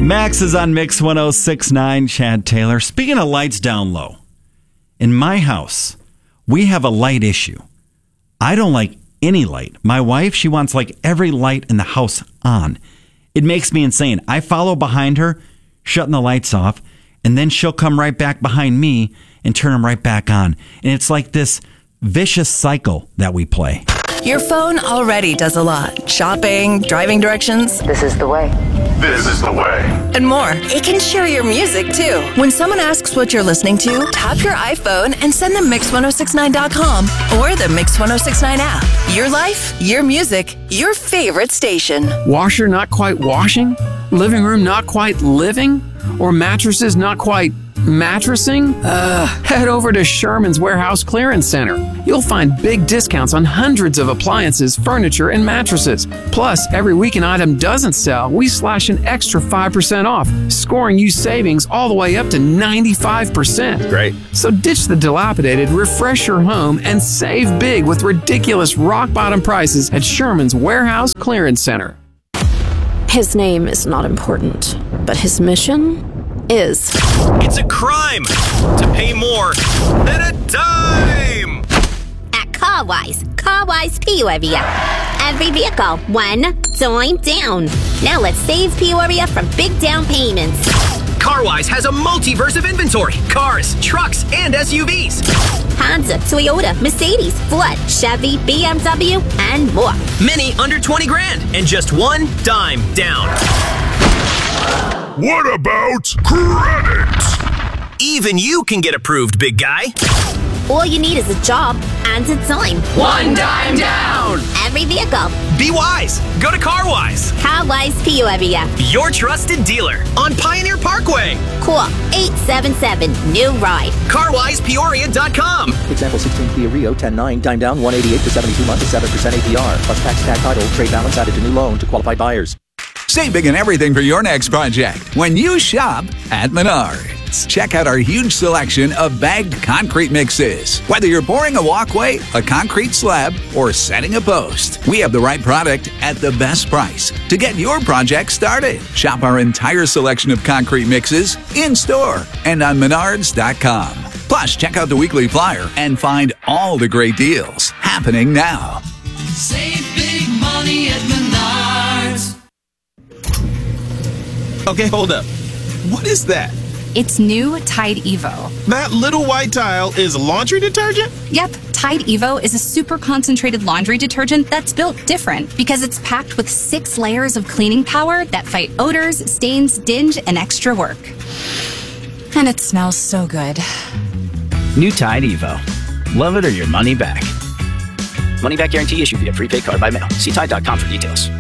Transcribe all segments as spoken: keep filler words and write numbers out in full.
Max is on Mix one oh six point nine, Chad Taylor. Speaking of lights down low, in my house, we have a light issue. I don't like any light. My wife, she wants like every light in the house on. It makes me insane. I follow behind her, shutting the lights off, and then she'll come right back behind me and turn them right back on. And it's like this vicious cycle that we play. Your phone already does a lot. Shopping, driving directions. This is the way. This is the way. And more. It can share your music, too. When someone asks what you're listening to, tap your iPhone and send them mix ten sixty-nine dot com or the Mix ten sixty-nine app. Your life, your music, your favorite station. Washer not quite washing? Living room not quite living? Or mattresses not quite mattressing? Ugh. Head over to Sherman's Warehouse Clearance Center. You'll find big discounts on hundreds of appliances, furniture, and mattresses. Plus, every week an item doesn't sell, we slash an extra five percent off, scoring you savings all the way up to ninety-five percent. Great. So ditch the dilapidated, refresh your home, and save big with ridiculous rock-bottom prices at Sherman's Warehouse Clearance Center. His name is not important, but his mission is. It's a crime to pay more than a dime. At CarWise, CarWise Peoria. Every vehicle, one dime down. Now let's save Peoria from big down payments. CarWise has a multiverse of inventory. Cars, trucks, and S U Vs. Honda, Toyota, Mercedes, Ford, Chevy, B M W, and more. Many under twenty grand and just one dime down. What about credit? Even you can get approved, big guy. All you need is a job and a dime. One dime down! Every vehicle. Be wise. Go to CarWise. CarWise Peoria. Your trusted dealer on Pioneer Parkway. Call eight seven seven, new ride. car wise peoria dot com. Example sixteen Kia Rio ten nine, dime down one eighty-eight for seventy-two months at seven percent A P R. Plus tax, tag title, trade balance added to new loan to qualified buyers. Save big on everything for your next project when you shop at Menards. Check out our huge selection of bagged concrete mixes. Whether you're pouring a walkway, a concrete slab, or setting a post, we have the right product at the best price to get your project started. Shop our entire selection of concrete mixes in-store and on menards dot com. Plus, check out the weekly flyer and find all the great deals happening now. Save big money at Menards. Okay, hold up. What is that? It's new Tide Evo. That little white tile is laundry detergent? Yep, Tide Evo is a super concentrated laundry detergent that's built different because it's packed with six layers of cleaning power that fight odors, stains, dinge, and extra work. And it smells so good. New Tide Evo. Love it or your money back. Money back guarantee issued via prepaid card by mail. See Tide dot com for details.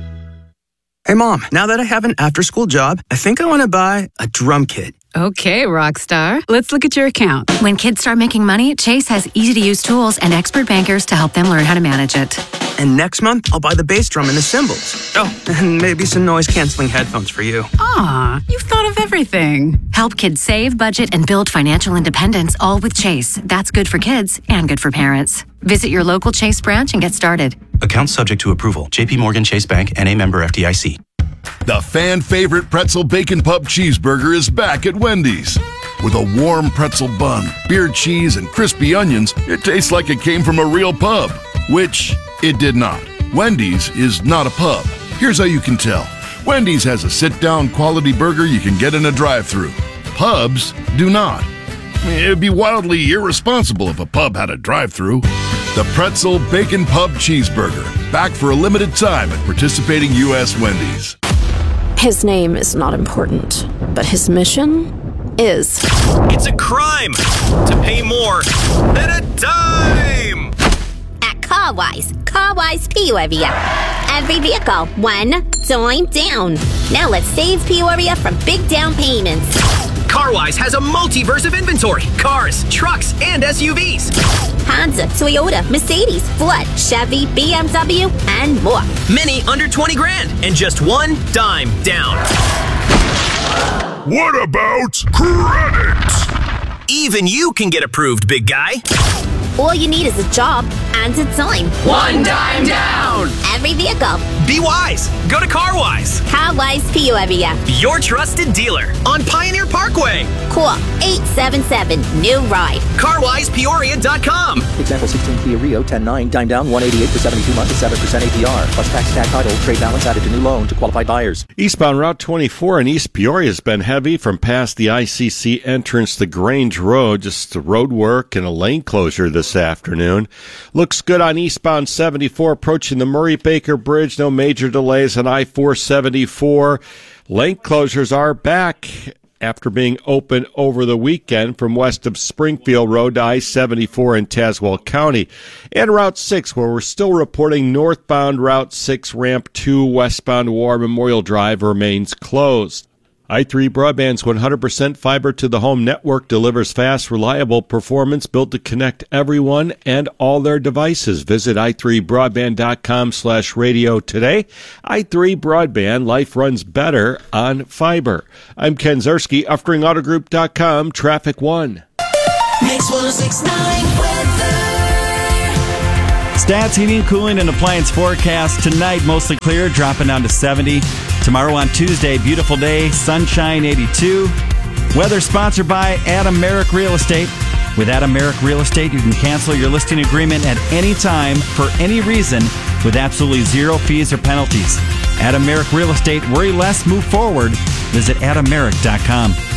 Hey, Mom, now that I have an after-school job, I think I want to buy a drum kit. Okay, Rockstar. Let's look at your account. When kids start making money, Chase has easy-to-use tools and expert bankers to help them learn how to manage it. And next month, I'll buy the bass drum and the cymbals. Oh, and maybe some noise-canceling headphones for you. Aw, you've thought of everything. Help kids save, budget, and build financial independence, all with Chase. That's good for kids and good for parents. Visit your local Chase branch and get started. Account subject to approval. J P Morgan Chase Bank and a member F D I C. The fan-favorite pretzel bacon pub cheeseburger is back at Wendy's. With a warm pretzel bun, beer cheese, and crispy onions, it tastes like it came from a real pub. Which it did not. Wendy's is not a pub. Here's how you can tell. Wendy's has a sit-down quality burger you can get in a drive-thru. Pubs do not. It'd be wildly irresponsible if a pub had a drive-thru. The Pretzel Bacon Pub Cheeseburger. Back for a limited time at participating U S Wendy's. His name is not important, but his mission is. It's a crime to pay more than a dime. At CarWise, CarWise Peoria. Every vehicle, one dime down. Now let's save Peoria from big down payments. CarWise has a multiverse of inventory. Cars, trucks, and S U Vs. Honda, Toyota, Mercedes, Ford, Chevy, B M W, and more. Many under twenty grand and just one dime down. What about credit? Even you can get approved, big guy. All you need is a job and a dime. One dime down! Every vehicle. Be wise. Go Go to CarWise. CarWise Peoria. Your trusted dealer on Pioneer Parkway. Call eight seven seven, new ride. car wise peoria dot com. Example sixteen Kia Rio, ten nine, dime down, one eighty-eight for seventy-two months at seven percent A P R. Plus tax, tag title, trade balance added to new loan to qualified buyers. Eastbound Route twenty-four in East Peoria has been heavy from past the I C C entrance to Grange Road. Just road work and a lane closure this afternoon. Looks good on eastbound seventy-four approaching the Murray-Baker Bridge. No major delays on I four seventy-four. Lane closures are back after being open over the weekend from west of Springfield Road to I seventy-four in Tazewell County. And Route six, where we're still reporting northbound Route six Ramp two westbound War Memorial Drive remains closed. i three Broadband's one hundred percent fiber to the home network delivers fast, reliable performance built to connect everyone and all their devices. Visit i three broadband dot com slash radio today. i three Broadband, life runs better on fiber. I'm Ken Zerski, Uftring Auto Group dot com, Traffic One. Mix one oh six point nine weather. Stats, heating, cooling, and appliance forecast. Tonight, mostly clear, dropping down to seventy. Tomorrow on Tuesday, beautiful day, sunshine, eighty-two. Weather sponsored by Adam Merrick Real Estate. With Adam Merrick Real Estate, you can cancel your listing agreement at any time for any reason with absolutely zero fees or penalties. Adam Merrick Real Estate, worry less, move forward. Visit adam merrick dot com.